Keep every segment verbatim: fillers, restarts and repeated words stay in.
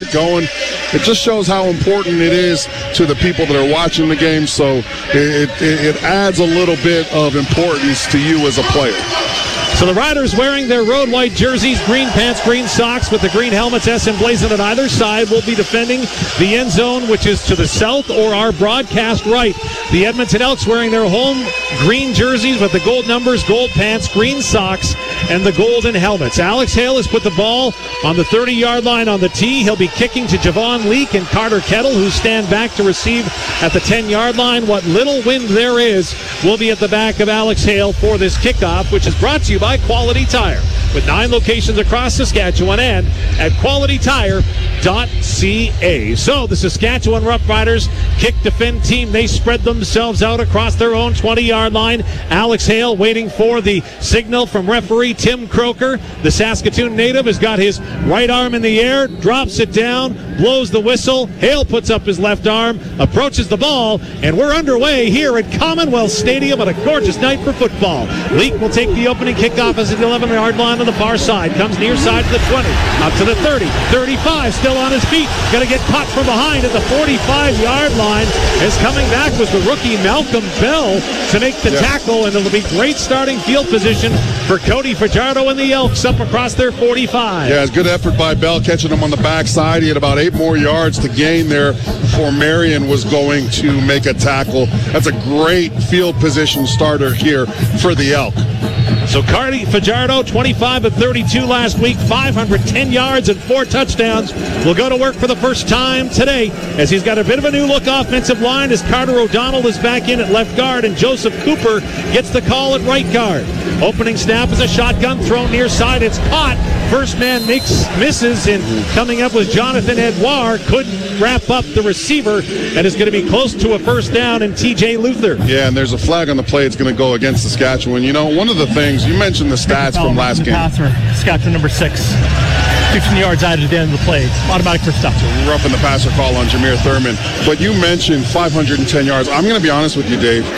it going. It just shows how important it is to the people that are watching the game, so it, it, it adds a little bit of importance to you as a player. So the Riders wearing their road white jerseys, green pants, green socks with the green helmets, S emblazoned on either side, will be defending the end zone, which is to the south or our broadcast right. The Edmonton Elks wearing their home green jerseys with the gold numbers, gold pants, green socks, and the golden helmets. Alex Hale has put the ball on the thirty-yard line on the tee. He'll be kicking to Javon Leake and Carter Kettle, who stand back to receive at the ten-yard line. What little wind there is will be at the back of Alex Hale for this kickoff, which is brought to you by Quality Tire, with nine locations across Saskatchewan and at quality tire dot c a. So the Saskatchewan Roughriders kick defend team. They spread themselves out across their own twenty-yard line. Alex Hale waiting for the signal from referee Tim Croker. The Saskatoon native has got his right arm in the air, drops it down, blows the whistle. Hale puts up his left arm, approaches the ball, and we're underway here at Commonwealth Stadium on a gorgeous night for football. Leake will take the opening kickoff as an eleven-yard line on the far side. Comes near side to the twenty, up to the thirty, thirty-five, still on his feet. Going to get caught from behind at the forty-five-yard line. As coming back was the rookie Malcolm Bell to make the yeah. tackle, and it'll be great starting field position for Cody Fajardo and the Elks up across their forty-five. Yeah, it's good effort by Bell catching him on the backside. He had about eight more yards to gain there before Marion was going to make a tackle. That's a great field position starter here for the Elk. So Cardi Fajardo, twenty-five of thirty-two last week, five hundred ten yards and four touchdowns, will go to work for the first time today as he's got a bit of a new look offensive line as Carter O'Donnell is back in at left guard and Joseph Cooper gets the call at right guard. Opening snap is a shotgun thrown near side. It's caught. First man makes misses, and coming up with Jonathan Edouard, couldn't wrap up the receiver, and is going to be close to a first down in T J Luther. Yeah, and there's a flag on the play. It's going to go against Saskatchewan. You know, one of the things, you mentioned the stats from last game. Passer, Saskatchewan number six. fifteen yards out at the end of the play. Automatic first down. Roughing the passer call on Jameer Thurman. But you mentioned five hundred ten yards. I'm going to be honest with you, Dave.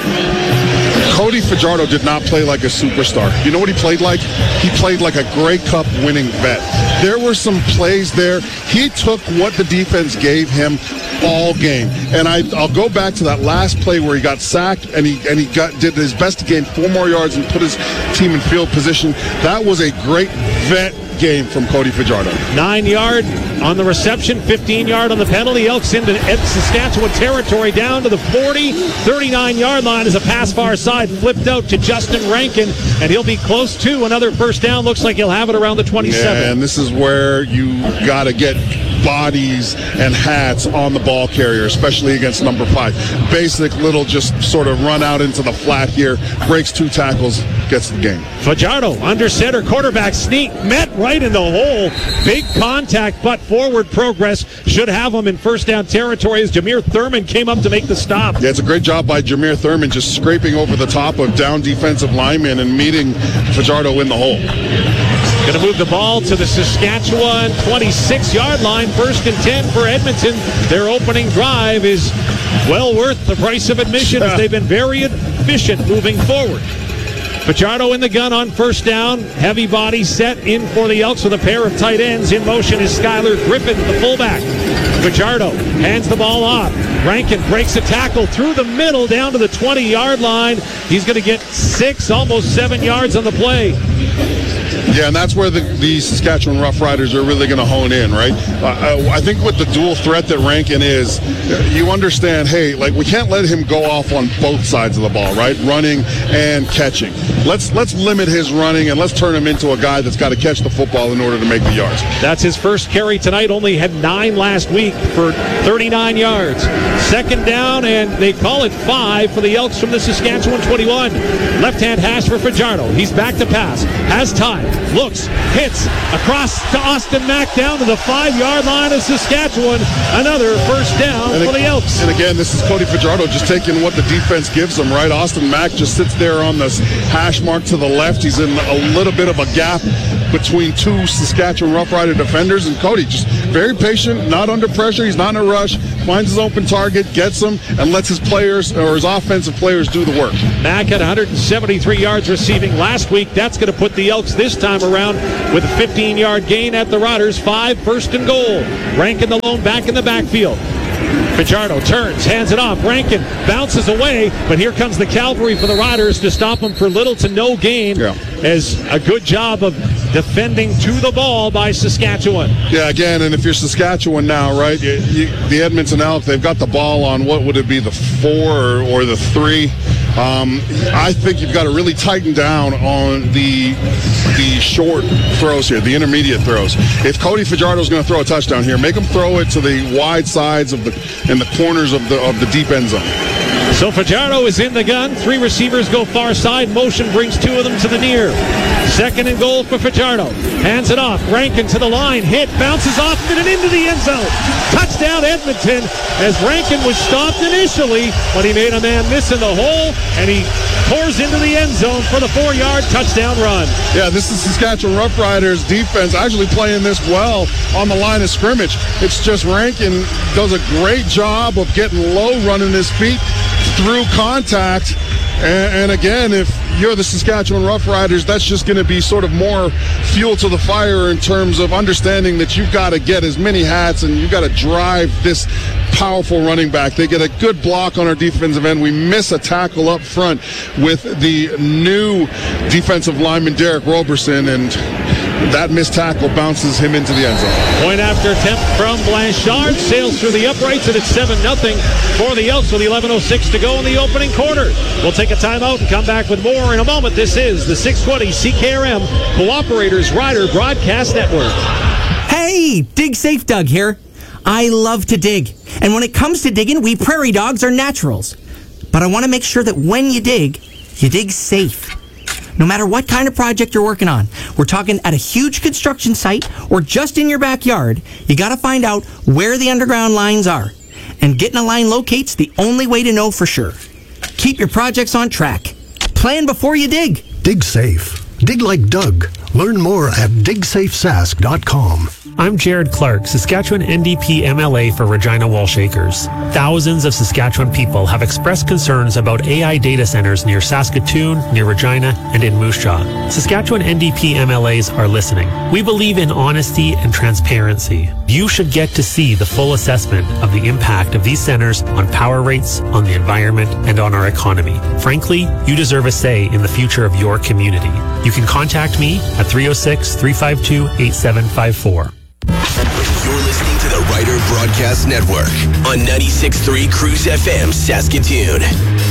Cody Fajardo did not play like a superstar. You know what he played like? He played like a Grey Cup winning vet. There were some plays there. He took what the defense gave him all game. And I, I'll go back to that last play where he got sacked and he and he got did his best to gain four more yards and put his team in field position. That was a great vet game from Cody Fajardo. Nine yard on the reception, fifteen yard on the penalty. Elks into Saskatchewan territory down to the forty, thirty-nine yard line as a pass far side flipped out to Justin Rankin, and he'll be close to another first down. Looks like he'll have it around the twenty-seven. Yeah, and this is where you got to get bodies and hats on the ball carrier, especially against number five. Basic little just sort of run out into the flat here, breaks two tackles, gets the game. Fajardo under center, quarterback sneak, met right in the hole. Big contact, but forward progress should have him in first down territory as Jameer Thurman came up to make the stop. Yeah, it's a great job by Jameer Thurman just scraping over the top of down defensive linemen and meeting Fajardo in the hole. Going to move the ball to the Saskatchewan twenty-six yard line. First and ten for Edmonton. Their opening drive is well worth the price of admission as they've been very efficient moving forward. Fajardo in the gun on first down. Heavy body set in for the Elks with a pair of tight ends. In motion is Skylar Griffin, the fullback. Fajardo hands the ball off. Rankin breaks a tackle through the middle down to the twenty yard line. He's going to get six, almost seven yards on the play. Yeah, and that's where the, the Saskatchewan Roughriders are really going to hone in, right? Uh, I think with the dual threat that Rankin is, you understand, hey, like we can't let him go off on both sides of the ball, right? Running and catching. Let's let's limit his running and let's turn him into a guy that's got to catch the football in order to make the yards. That's his first carry tonight. Only had nine last week for thirty-nine yards. Second down, and they call it five for the Elks from the Saskatchewan twenty-one. Left-hand hash for Fajardo. He's back to pass. Has time. Looks, hits, across to Austin Mack down to the five-yard line of Saskatchewan. Another first down and for the Elks. And again, this is Cody Fajardo just taking what the defense gives him, right? Austin Mack just sits there on this hash mark to the left. He's in a little bit of a gap. between two Saskatchewan Rough Rider defenders. And Cody, just very patient, not under pressure. He's not in a rush, finds his open target, gets him, and lets his players or his offensive players do the work. Mack had one hundred seventy-three yards receiving last week. That's going to put the Elks this time around with a fifteen-yard gain at the Riders. Five, first and goal. Rankin the lone back in the backfield. Fajardo turns, hands it off. Rankin bounces away, but here comes the cavalry for the Riders to stop him for little to no gain. Yeah. As a good job of defending to the ball by Saskatchewan. Yeah, again, and if you're Saskatchewan now, right, you, you, the Edmonton Elk, they've got the ball on, what would it be, the four or, or the three? Um, I think you've got to really tighten down on the the short throws here, the intermediate throws. If Cody Fajardo's going to throw a touchdown here, make him throw it to the wide sides of the and the corners of the of the deep end zone. So Fajardo is in the gun. Three receivers go far side. Motion brings two of them to the near. Second and goal for Fajardo. Hands it off. Rankin to the line. Hit. Bounces off it and into the end zone. Touchdown Edmonton, as Rankin was stopped initially, but he made a man miss in the hole, and he pours into the end zone for the four-yard touchdown run. Yeah, this is Saskatchewan Rough Riders defense actually playing this well on the line of scrimmage. It's just Rankin does a great job of getting low, running his feet through contact. And, and again, if you're the Saskatchewan Rough Riders, that's just going to be sort of more fuel to the fire in terms of understanding that you've got to get as many hats and you've got to drive this powerful running back. They get a good block on our defensive end. We miss a tackle up front with the new defensive lineman, Derek Roberson, and that missed tackle bounces him into the end zone. Point after attempt from Blanchard. Sails through the uprights, and it's seven nothing for the Elks with eleven oh six to go in the opening quarter. We'll take a timeout and come back with more in a moment. This is the six twenty C K R M Cooperators Rider Broadcast Network. Hey, Dig Safe Doug here. I love to dig. And when it comes to digging, we prairie dogs are naturals. But I want to make sure that when you dig, you dig safe. No matter what kind of project you're working on, we're talking at a huge construction site or just in your backyard, you got to find out where the underground lines are. And getting a line locate's the only way to know for sure. Keep your projects on track. Plan before you dig. Dig safe. Dig like Doug. Learn more at dig safe sask dot com. I'm Jared Clark, Saskatchewan N D P M L A for Regina Wallshakers. Thousands of Saskatchewan people have expressed concerns about A I data centers near Saskatoon, near Regina, and in Moose Jaw. Saskatchewan N D P M L As are listening. We believe in honesty and transparency. You should get to see the full assessment of the impact of these centers on power rates, on the environment, and on our economy. Frankly, you deserve a say in the future of your community. You can contact me at three oh six, three five two, eight seven five four. You're listening to the Rider Broadcast Network on ninety-six point three Cruise F M, Saskatoon.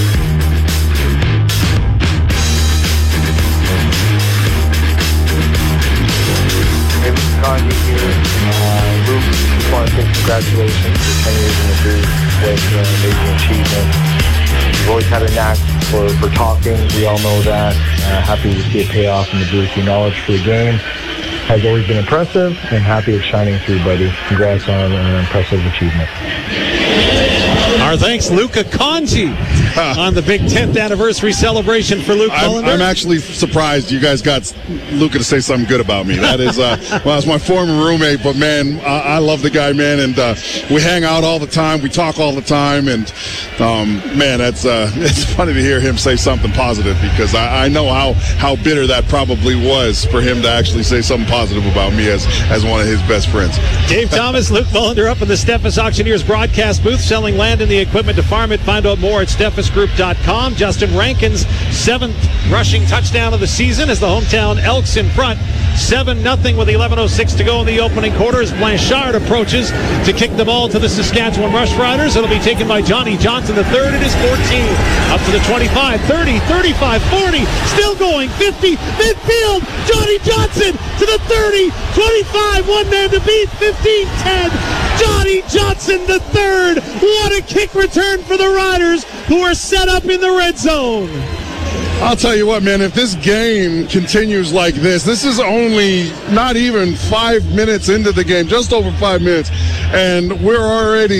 Hey, this is Gandhi here. Uh, Luke, just want to say congratulations for ten years in the booth with uh, amazing achievement. You've always had a knack for, for talking. We all know that. Uh, happy to see it pay off in the booth. Your knowledge for the game has always been impressive, and happy it's shining through, buddy. Congrats on an impressive achievement. Our thanks, Luca Conti, on the big tenth anniversary celebration for Luke I'm, Mullender. I'm actually surprised you guys got Luca to say something good about me. That is, uh, well, it's my former roommate, but man, I, I love the guy, man, and uh, we hang out all the time, we talk all the time, and um, man, that's uh, it's funny to hear him say something positive, because I, I know how, how bitter that probably was for him to actually say something positive about me as, as one of his best friends. Dave Thomas, Luke Mullender up in the Steffes Auctioneers broadcast booth, selling land and the equipment to farm it. Find out more at steffes group dot com. Justin Rankin's seventh rushing touchdown of the season as the hometown Elks in front. seven nothing with eleven oh six to go in the opening quarter as Blanchard approaches to kick the ball to the Saskatchewan Rush Riders. It'll be taken by Johnny Johnson, the third. It is fourteen. Up to the twenty-five, thirty, thirty-five, forty. Still going, fifty. Midfield. Johnny Johnson to the thirty. twenty-five. One man to beat. fifteen ten. Johnny Johnson, the third. What a kick return for the Riders, who are set up in the red zone. I'll tell you what, man, if this game continues like this, this is only not even five minutes into the game, just over five minutes, and we're already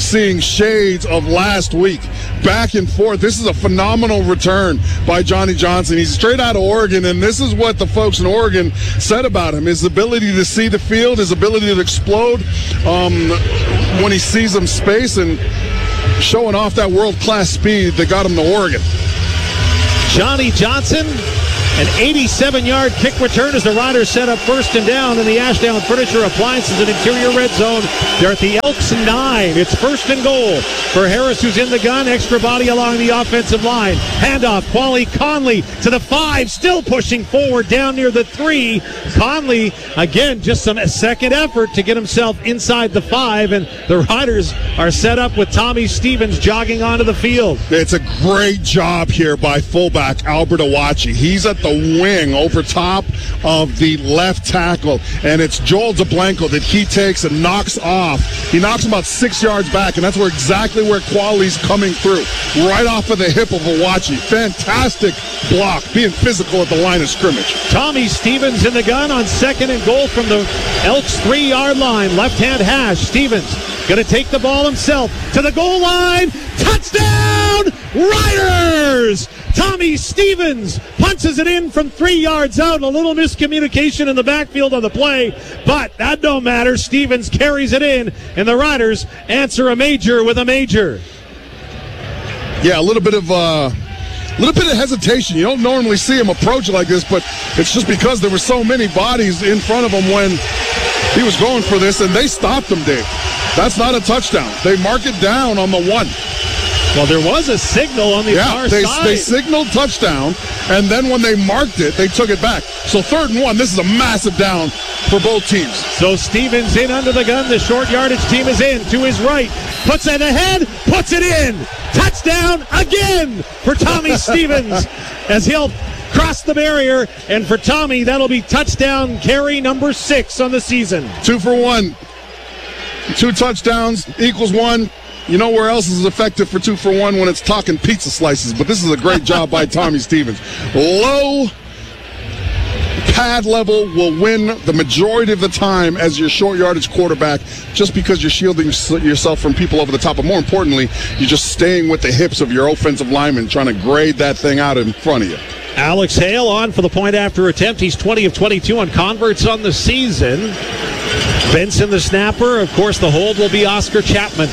seeing shades of last week. Back and forth. This is a phenomenal return by Johnny Johnson. He's straight out of Oregon, and this is what the folks in Oregon said about him. His ability to see the field, his ability to explode um, when he sees some space, and showing off that world-class speed that got him to Oregon. Johnny Johnson, an eighty-seven-yard kick return as the Riders set up first and down in the Ashdown Furniture Appliances and Interior Red Zone. They're at the Elks nine. It's first and goal for Harris, who's in the gun. Extra body along the offensive line. Handoff, Quali Conley to the five, still pushing forward down near the three. Conley, again, just some second effort to get himself inside the five, and the Riders are set up with Tommy Stevens jogging onto the field. It's a great job here by fullback Albert Awachi. He's at the wing over top of the left tackle, and it's Joel DeBlanco that he takes and knocks off. He knocks him about six yards back, and that's where exactly where Quali's coming through, right off of the hip of Awachi. Fantastic block, being physical at the line of scrimmage. Tommy Stevens in the gun on second and goal from the Elks three-yard line. Left-hand hash. Stevens going to take the ball himself to the goal line. Touchdown, Riders! Tommy Stevens punches it in from three yards out. A little miscommunication in the backfield on the play, but that don't matter. Stevens carries it in, and the Riders answer a major with a major. Yeah, a little bit of uh, a little bit of hesitation. You don't normally see him approach like this, but it's just because there were so many bodies in front of him when he was going for this, and they stopped him, Dave. That's not a touchdown. They mark it down on the one. Well, there was a signal on the yeah, far they, side. they signaled touchdown, and then when they marked it, they took it back. So third and one, this is a massive down for both teams. So Stevens in under the gun. The short yardage team is in to his right. Puts it ahead, puts it in. Touchdown again for Tommy Stevens as he'll cross the barrier. And for Tommy, that'll be touchdown carry number six on the season. Two for one. Two touchdowns equals one. You know where else is effective for two for one? When it's talking pizza slices. But this is a great job by Tommy Stevens. Low pad level will win the majority of the time as your short yardage quarterback, just because you're shielding yourself from people over the top. But more importantly, you're just staying with the hips of your offensive lineman, trying to grade that thing out in front of you. Alex Hale on for the point after attempt. He's twenty of twenty-two on converts on the season. Benson the snapper. Of course, the hold will be Oscar Chapman.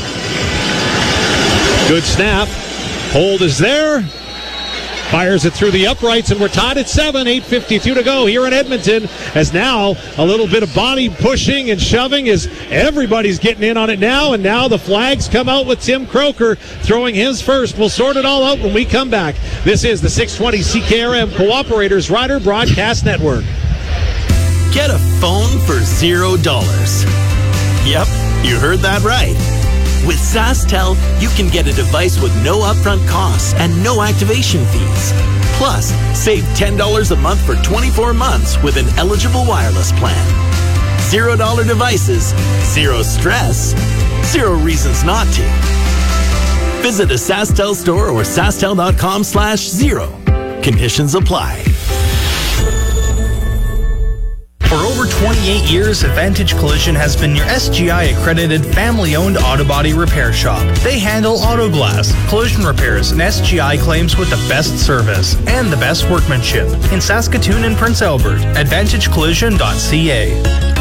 Good snap. Hold is there. Fires it through the uprights, and we're tied at seven. eight fifty-two to go here in Edmonton, as now a little bit of body pushing and shoving as everybody's getting in on it now, and now the flags come out with Tim Croker throwing his first. We'll sort it all out when we come back. This is the six twenty C K R M Cooperators Rider Broadcast Network. Get a phone for zero dollars. Yep, you heard that right. With SaskTel, you can get a device with no upfront costs and no activation fees. Plus, save ten dollars a month for twenty-four months with an eligible wireless plan. Zero dollar devices, zero stress, zero reasons not to. Visit a SaskTel store or SaskTel.com slash zero. Conditions apply. For over twenty-eight years, Advantage Collision has been your S G I-accredited, family-owned auto body repair shop. They handle auto glass, collision repairs, and S G I claims with the best service and the best workmanship. In Saskatoon and Prince Albert, advantage collision dot c a.